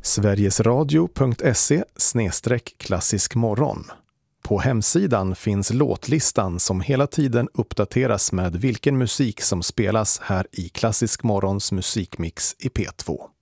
sverigesradio.se/klassisk morgon. På hemsidan finns låtlistan som hela tiden uppdateras med vilken musik som spelas här i Klassisk morgons musikmix i P2.